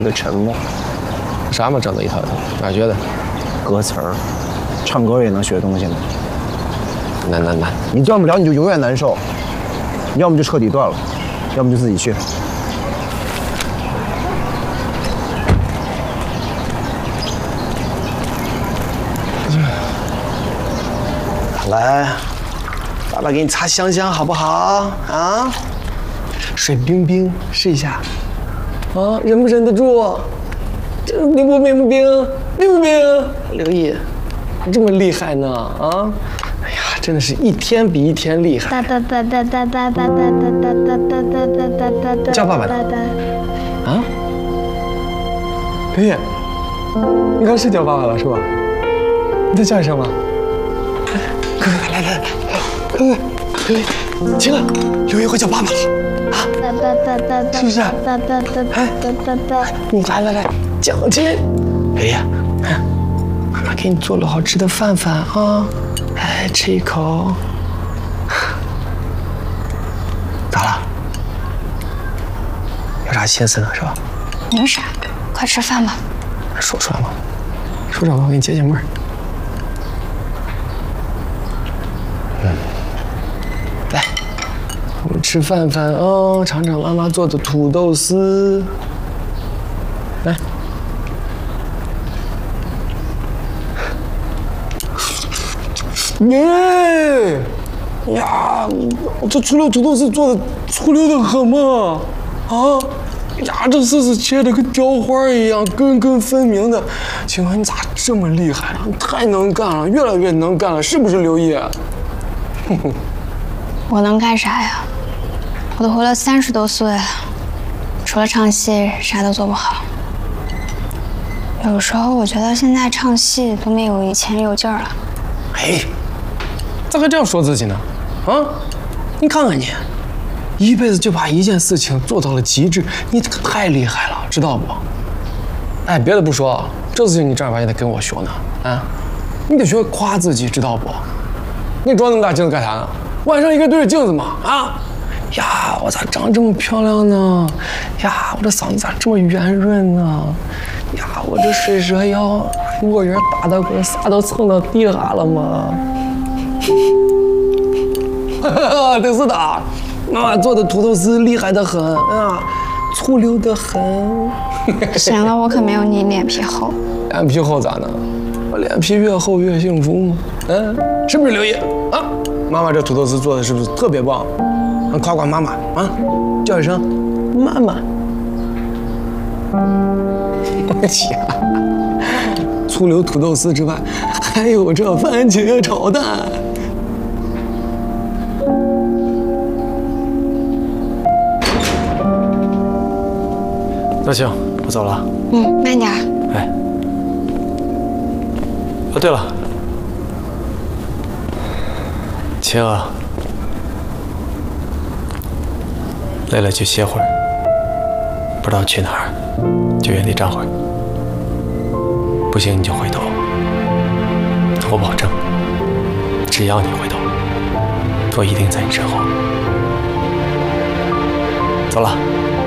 的沉默。 啥嘛，整的一套一套，哪学的？ 歌词儿，唱歌也能学东西呢。 难， 你断不了你就永远难受，要么就彻底断了，要么就自己去。来，爸爸给你擦香香好不好？啊，水冰冰，试一下。啊，忍不忍得住？这冰不冰？冰不冰？刘毅，你这么厉害呢？啊！哎呀，真的是一天比一天厉害。叫爸爸呢？啊？刘毅，你刚是叫爸爸了是吧？你再叫一声吧。来，刘毅，行了，刘毅会叫爸爸了啊！是不是？哎，你来，讲亲。刘毅，妈妈给你做了好吃的饭啊，来吃一口。咋了？有啥心思呢？是吧？ 没啥，快吃饭吧。 说出来嘛，说着我给你解闷儿。来，我们吃饭啊，尝尝妈妈做的土豆丝。来，耶！呀，这醋溜土豆丝做的醋溜的很嘛！啊，呀，这丝丝切的跟雕花一样，根根分明的。请问你咋这么厉害啊？你太能干了，越来越能干了，是不是刘毅？ 我能干啥呀？我都活了30多岁了，除了唱戏啥都做不好。有时候我觉得现在唱戏都没有以前有劲儿了。 哎，咋还这样说自己呢？啊，你看看你，一辈子就把一件事情做到了极致，你这个太厉害了，知道不？哎，别的不说，这事情你正儿八经得跟我学呢。啊，你得学夸自己，知道不？你装那么大镜子干啥呢？晚上应该对着镜子嘛！啊，呀，我咋长这么漂亮呢？呀，我这嗓子咋这么圆润呢？呀，我这水蛇腰，如果人打到滚，啥都蹭到地下了吗？对是的，妈妈做的土豆丝厉害的很啊，粗溜的很。 行了，我可没有你脸皮厚。 脸皮厚咋的？我脸皮越厚越幸福吗？嗯，是不是刘毅啊？妈妈这土豆丝做的是不是特别棒？夸夸妈妈啊，叫一声妈妈。呀，粗溜土豆丝之外，还有这番茄炒蛋。那行，我走了。 慢点。 哎，哦对了，晴啊，累了就歇会儿，不知道去哪儿，就原地站会儿。不行你就回头，我保证，只要你回头，我一定在你身后。走了。